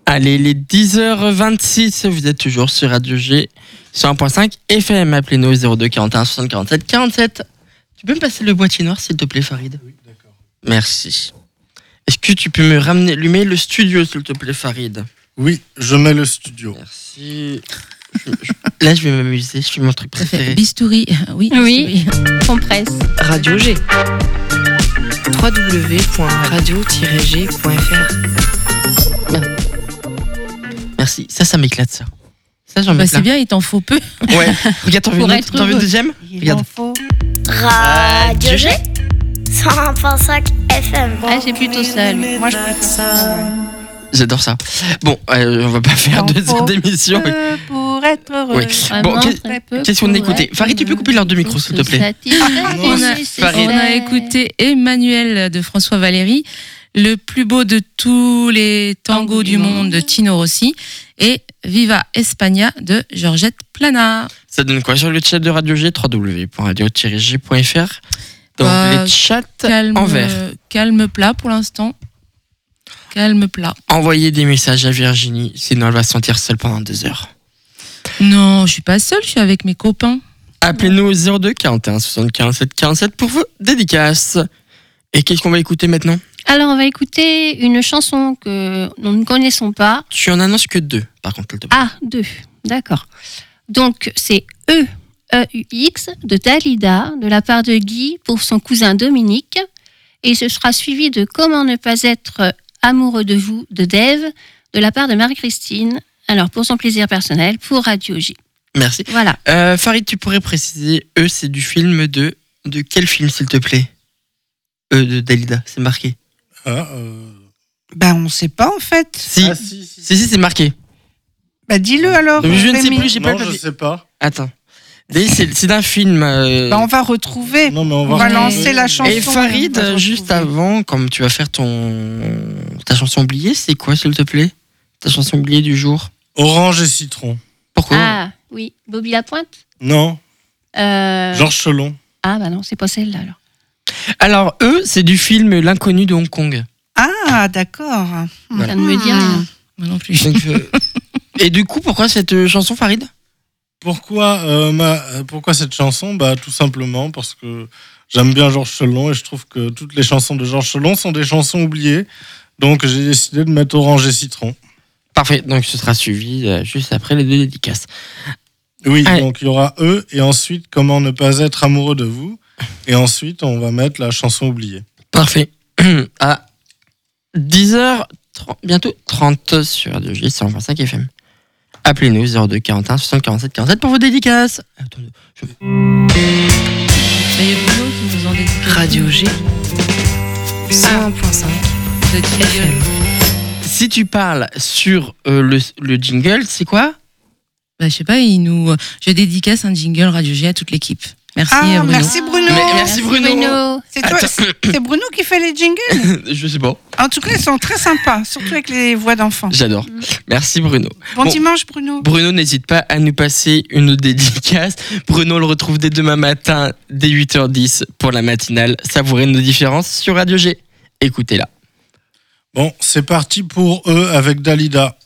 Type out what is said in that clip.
Allez, les 10h26, vous êtes toujours sur Radio G, sur 1.5 FM. Appelez-nous au 02 41 60 47 47. Tu peux me passer le boîtier noir, s'il te plaît, Farid ? Oui, d'accord. Merci. Est-ce que tu peux me ramener, allumer le studio, s'il te plaît, Farid ? Oui, je mets le studio. Merci. Là, je vais m'amuser, je fais mon truc préféré. Bistouri, oui. Oui, compresse. Radio G. www.radio-g.fr. Merci, ça m'éclate, ça. Ça, j'en mets Bah, c'est bien, il t'en faut peu. Ouais, regarde, t'en veux Pour une être autre, t'en veux une heureux. deuxième ? Regarde. Radio G 101.5 FM. Ah, j'ai plutôt ça, lui. Moi, je préfère ça. J'adore ça. Bon, on va pas faire 2 heures d'émission. Pour être heureux. Oui. Bon, Vraiment, très peu qu'est-ce qu'on a écouté ? Farid, tu peux couper l'heure de micro, s'il te plaît ? On a écouté Emmanuel de François Valéry, le plus beau de tous les tangos du monde de Tino Rossi et Viva España de Georgette Plana. Ça donne quoi sur le chat de Radio G ? www.radio-g.fr. Donc Bah, les chats en vert. Calme plat pour l'instant. Calme plat. Envoyez des messages à Virginie, sinon elle va se sentir seule pendant 2 heures. Non, je suis pas seule, je suis avec mes copains. Appelez-nous au 02 41 60 47 47 pour vos dédicaces. Et qu'est-ce qu'on va écouter maintenant ? Alors, on va écouter une chanson que nous ne connaissons pas. Tu en annonces que 2, par contre, s'il te plaît. Ah, 2, d'accord. Donc, c'est EUX de Dalida, de la part de Guy pour son cousin Dominique. Et ce sera suivi de Comment ne pas être amoureux de vous de Dave, de la part de Marie-Christine. Alors, pour son plaisir personnel, pour Radio J. Merci. Voilà. Farid, tu pourrais préciser, c'est du film de quel film, s'il te plaît ? De Dalida, c'est marqué. Bah, on sait pas en fait. Si, si. si, c'est marqué. Bah, dis-le alors. Je ne sais Rémi. plus, j'ai pas Non, le je papier. sais pas. Attends. C'est d'un film. Bah, on va retrouver. Non, mais On va lancer la chanson. Et Farid, on va juste retrouver. avant, comme tu vas faire ta chanson oubliée, c'est quoi, s'il te plaît ? Ta chanson oubliée du jour ? Orange et citron. Pourquoi ? Ah, oui. Bobby Lapointe Non, euh... Georges Chelon. Ah, bah non, c'est pas celle-là, alors. Alors, c'est du film L'inconnu de Hong Kong. Ah, d'accord. Ça ne me dit rien. Moi non plus. Donc, et du coup, pourquoi cette chanson, Farid ? Pourquoi cette chanson ? Bah, tout simplement parce que j'aime bien Georges Chelon et je trouve que toutes les chansons de Georges Chelon sont des chansons oubliées. Donc, j'ai décidé de mettre Orange et citron. Parfait, donc ce sera suivi juste après les 2 dédicaces. Oui, Allez. donc il y aura et ensuite Comment ne pas être amoureux de vous. Et ensuite, on va mettre la chanson oubliée. Parfait. À 10h, bientôt 30 sur Radio G 125 FM. Appelez-nous 02 41 60 47 47 pour vos dédicaces. Attendez, Ça y est, Bruno qui nous en dédicace. Radio G. 101.5 FM. Si tu parles sur le jingle, c'est quoi ? Bah, je sais pas, je dédicace un jingle Radio G à toute l'équipe. Merci Ah, Bruno. merci Bruno. Merci Bruno. C'est toi, Attends. c'est Bruno qui fait les jingles. Je sais pas. En tout cas, ils sont très sympas, surtout avec les voix d'enfants. J'adore. Merci Bruno. Bon Bon. dimanche, Bruno. Bruno, n'hésite pas à nous passer une dédicace. Bruno, on le retrouve dès demain matin, dès 8h10 pour la matinale. Savourez nos différences sur Radio G. Écoutez-la. Bon, c'est parti pour eux avec Dalida.